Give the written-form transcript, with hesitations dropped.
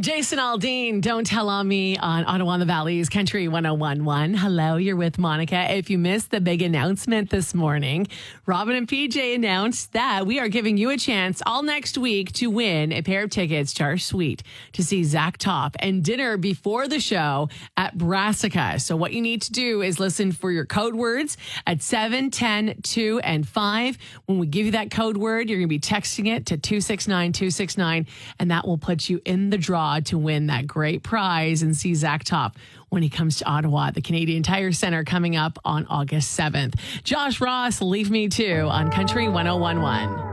Jason Aldean, Don't Tell on Me on Ottawa and the Valley's Country 101.1. Hello, you're with Monica. If you missed the big announcement this morning, Robin and PJ announced that we are giving you a chance all next week to win a pair of tickets to our suite to see Zach Top and dinner before the show at Brassica. So what you need to do is listen for your code words at 7, 10, 2, and 5. When we give you that code word, you're going to be texting it to 269-269, and that will put you in the draw to win that great prize and see Zach Top when he comes to Ottawa at the Canadian Tire Centre coming up on August 7th. Josh Ross, Leave Me Too on Country 101.1.